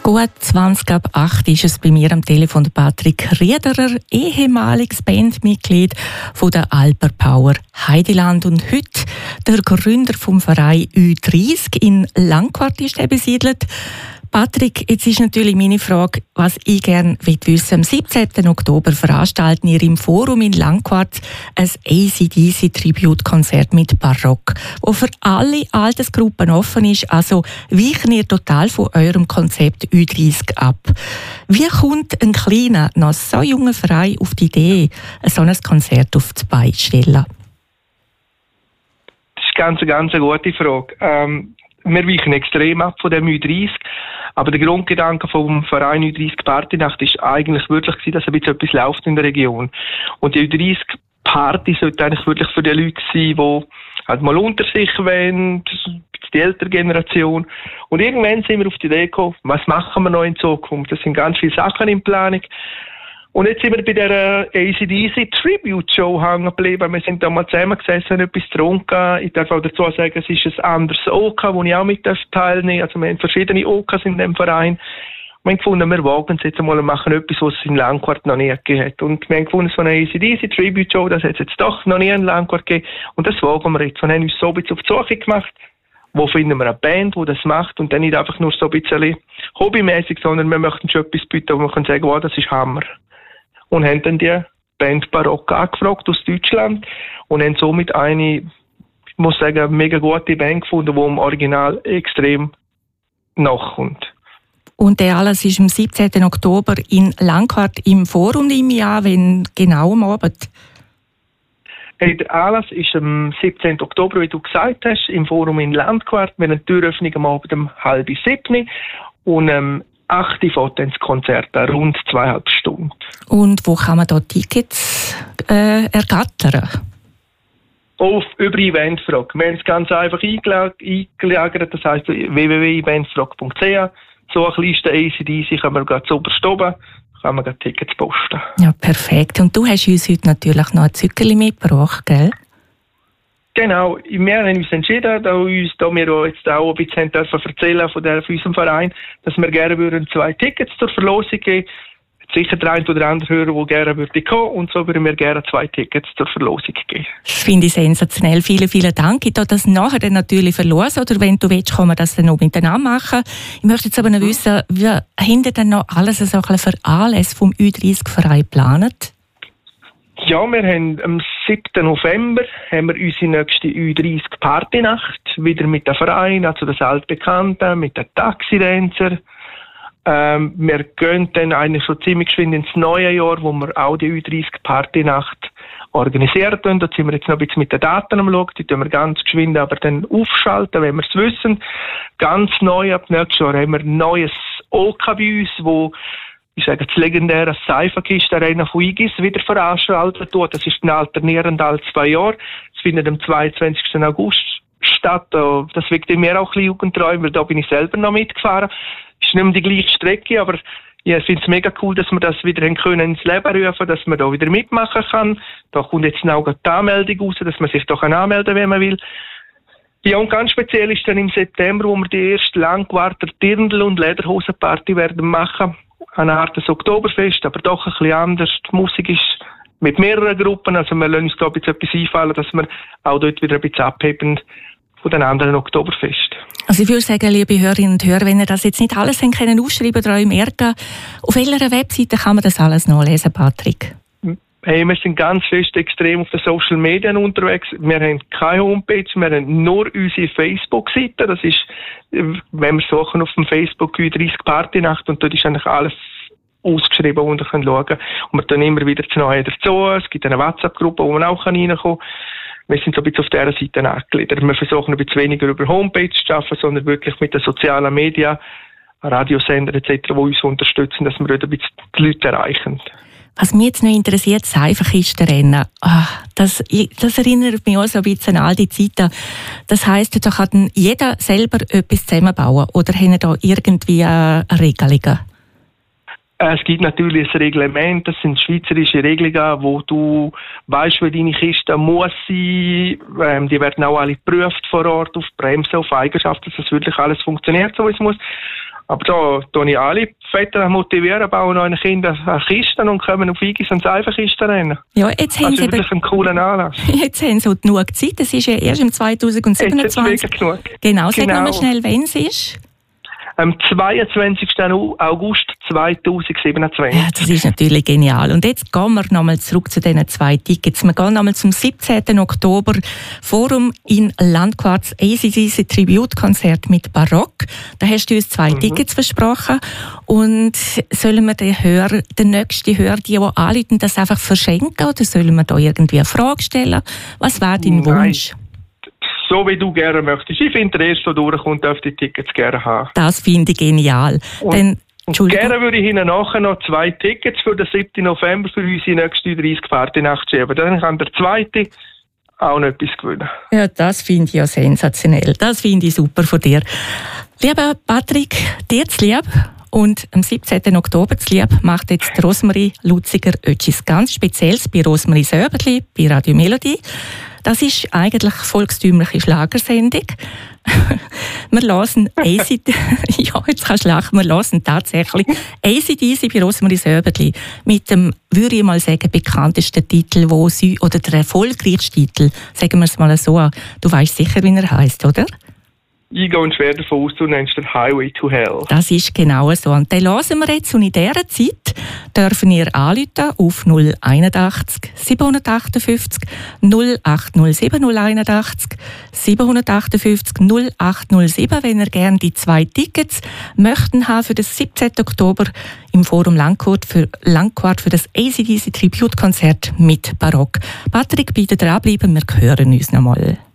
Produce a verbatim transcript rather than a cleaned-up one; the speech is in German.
Gut zwanzig ab acht ist es bei mir am Telefon der Patrick Riederer, ehemaliges Bandmitglied von der Alper Power Heideland und heute der Gründer vom Verein Ü dreißig in Langquart ist er besiedelt. Patrick, jetzt ist natürlich meine Frage, was ich gerne wissen will. Am siebzehnten Oktober veranstalten ihr im Forum in Langquart ein A C D C-Tribute-Konzert mit Barock, wo für alle Altersgruppen offen ist. Also weichen ihr total von eurem Konzept Ü dreißig ab. Wie kommt ein kleiner, noch so junger Verein auf die Idee, so ein Konzert auf die Beine zu stellen? Das ist eine ganz, ganz gute Frage. Ähm Wir weichen extrem ab von dem Ü dreißig, aber der Grundgedanke vom Verein Ü dreißig Partynacht ist eigentlich wirklich, dass ein bisschen etwas läuft in der Region. Und die Ü dreißig Party sollte eigentlich wirklich für die Leute sein, die halt mal unter sich wollen, die ältere Generation. Und irgendwann sind wir auf die Idee gekommen, was machen wir noch in Zukunft? Das sind ganz viele Sachen in Planung. Und jetzt sind wir bei der A C D C Tribute Show hängen geblieben. Wir sind da mal zusammengesessen und etwas getrunken. Ich darf auch dazu sagen, es ist ein anderes O K, wo ich auch mit teilnehmen darf. Also wir haben verschiedene O Ks in diesem Verein. Wir haben gefunden, wir wagen es jetzt einmal und machen etwas, was es in Langquart noch nie gegeben hat. Und wir haben gefunden, so eine A C D C Tribute Show, das hat es jetzt doch noch nie in Langquart gegeben. Und das wagen wir jetzt. Und haben uns so ein bisschen auf die Suche gemacht. Wo finden wir eine Band, die das macht? Und dann nicht einfach nur so ein bisschen hobbymäßig, sondern wir möchten schon etwas bieten, wo wir können sagen, wow, das ist Hammer. Und haben dann die Band Barock angefragt aus Deutschland und haben somit eine, ich muss sagen, mega gute Band gefunden, die im Original extrem nachkommt. Und der alles ist am siebzehnten Oktober in Langquart im Forum im Jahr, wenn genau am Abend? Hey, der Anlass ist am siebzehnten Oktober, wie du gesagt hast, im Forum in Langquart. Wir haben eine Türöffnung am Abend um halb sieben und ähm, acht fährt dann das Konzert, rund zweieinhalb Stunden. Und wo kann man da Tickets äh, ergattern? Auf über Eventfrage. Wir haben es ganz einfach eingelagert, das heisst w w w punkt eventfrage punkt c h. So eine Liste A C D C kann man gerade zuoberst oben, kann man gerade Tickets posten. Ja, perfekt. Und du hast uns heute natürlich noch ein Zückerli mitgebracht, gell? Genau, wir haben uns entschieden, da, uns, da wir jetzt auch ein bisschen dürfen erzählen von, der, von unserem Verein, dass wir gerne würden zwei Tickets zur Verlosung geben. Sicher der eine oder andere Hörer, der gerne würde kommen, und so würden wir gerne zwei Tickets zur Verlosung geben. Das finde ich sensationell. Vielen, vielen Dank. Ich darf das nachher dann natürlich verlosen, oder wenn du willst, kann man das dann noch miteinander machen. Ich möchte jetzt aber noch wissen, wie haben denn noch alles so ein bisschen für Anlässe vom Ü dreißig Verein geplant? Ja, wir haben am siebten November haben wir unsere nächste Ü dreißig Partynacht, wieder mit dem Verein, also das Altbekannte, mit den Taxidänzer. Ähm, wir gehen dann eigentlich schon ziemlich geschwind ins neue Jahr, wo wir auch die Ü dreißig Partynacht organisieren können. Da sind wir jetzt noch ein bisschen mit den Daten am Schauen, die tun wir ganz geschwind aber dann aufschalten, wenn wir es wissen. Ganz neu, ab nächstes Jahr haben wir ein neues O K bei uns, wo ich sage, das legendäre Seifenkiste-Arena von Igis wieder veranstaltet wird. Das ist alternierend alle zwei Jahre. Es findet am zweiundzwanzigsten August statt. Das weckt mir auch ein bisschen Jugendträume, weil da bin ich selber noch mitgefahren. Es ist nicht mehr die gleiche Strecke, aber ja, ich finde es mega cool, dass wir das wieder können ins Leben rufen, dass man da wieder mitmachen kann. Da kommt jetzt auch die Anmeldung raus, dass man sich da anmelden kann, wenn man will. Ja, und ganz speziell ist dann im September, wo wir die erste Langquarter Dirndl- und Lederhosenparty werden machen. Eine Art des Oktoberfest, aber doch ein bisschen anders. Die Musik ist mit mehreren Gruppen, also wir lassen uns da jetzt etwas einfallen, dass wir auch dort wieder ein bisschen abheben von den anderen Oktoberfest. Also ich würde sagen, liebe Hörerinnen und Hörer, wenn ihr das jetzt nicht alles können ausschreiben oder euch merken, auf welcher Webseite kann man das alles nachlesen, Patrick? Hey, wir sind ganz fest extrem auf den Social Media unterwegs. Wir haben keine Homepage, wir haben nur unsere Facebook-Seite. Das ist, wenn wir suchen auf dem Facebook Ü dreißig Partynacht, und dort ist eigentlich alles ausgeschrieben, wo ihr schauen könnt. Und wir tun immer wieder das Neue dazu. Es gibt eine WhatsApp-Gruppe, wo man auch reinkommen kann. Wir sind so ein bisschen auf dieser Seite angegliedert. Wir versuchen ein bisschen weniger über Homepage zu arbeiten, sondern wirklich mit den sozialen Medien, Radiosender et cetera, die uns unterstützen, dass wir dort ein bisschen die Leute erreichen. Was mich jetzt noch interessiert, das Seifenkistenrennen. Ach, das, das erinnert mich auch so ein bisschen an all die Zeiten. Das heisst, da kann jeder selber etwas zusammenbauen, oder haben da irgendwie äh, Regelungen? Es gibt natürlich ein Reglement, das sind schweizerische Regelungen, wo du weißt, wie deine Kiste muss sein. Ähm, die werden auch alle geprüft vor Ort, auf Bremsen, auf Eigenschaften, dass das wirklich alles funktioniert, so wie es muss. Aber da tue ich alle Väter motivieren, bauen euren Kindern Kisten und kommen auf Igis und Seifenkisten rennen. Ja, jetzt haben also sie wirklich einen coolen Anlass. Jetzt haben sie genug Zeit, das ist ja erst im zweitausendsiebenundzwanzig. Jetzt genug. Genau, sag genau. mal schnell, wann es ist. Am zweiundzwanzigsten August zweitausendsiebenundzwanzig. Ja, das ist natürlich genial. Und jetzt gehen wir nochmal zurück zu diesen zwei Tickets. Wir gehen nochmal zum siebzehnten Oktober. Forum in Landquarz A C D C Tribute-Konzert mit Barock. Da hast du uns zwei mhm. Tickets versprochen. Und sollen wir den Hörer, den nächsten Hörer, die, die anrufen, das einfach verschenken? Oder sollen wir da irgendwie eine Frage stellen? Was wäre dein Wunsch? Nein. So wie du gerne möchtest. Ich finde, der erste, der durchkommt, darf die Tickets gerne haben. Das finde ich genial. Und, Denn, und gerne würde ich Ihnen nachher noch zwei Tickets für den siebten November für unsere nächste dreißig Party-Nacht schieben. Dann kann der zweite auch noch etwas gewinnen. Ja, das finde ich ja sensationell. Das finde ich super von dir. Lieber Patrick, dir zu lieb. Und am siebzehnten Oktober zu lieb macht jetzt Rosmarie Luziger etwas ganz Spezielles bei Rosmarie Söberli, bei Radio Melodie. Das ist eigentlich volkstümliche Schlagersendung. Wir hören A C D C, ja, jetzt kannst du lachen, wir hören tatsächlich A C D C bei Rosmarie Söberli mit dem, würde ich mal sagen, bekanntesten Titel, wo sie, oder der erfolgreichste Titel, sagen wir es mal so, du weißt sicher, wie er heisst, oder? Ich gehe schwer davon aus, du nennst den Highway to Hell. Das ist genau so. Und den hören wir jetzt. Und in dieser Zeit dürfen ihr anrufen auf null einundachtzig siebenhundertachtundfünfzig null acht null sieben null einundachtzig siebenhundertachtundfünfzig null acht null sieben, wenn ihr gerne die zwei Tickets möchten haben für den siebzehnten Oktober im Forum Landquart für, Landquart für das A C D C Tribute-Konzert mit Barock. Patrick, bitte dranbleiben, wir hören uns noch mal.